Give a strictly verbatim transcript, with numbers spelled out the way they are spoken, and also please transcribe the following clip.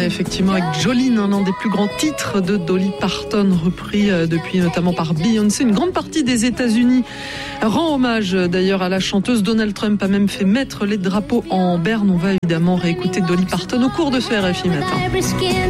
effectivement, avec Jolene, un des plus grands titres de Dolly Parton, repris depuis notamment par Beyoncé. Une grande partie des États-Unis rend hommage d'ailleurs à la chanteuse. Donald Trump a même fait mettre les drapeaux en berne. On va évidemment réécouter Dolly Parton au cours de ce R F I Matin.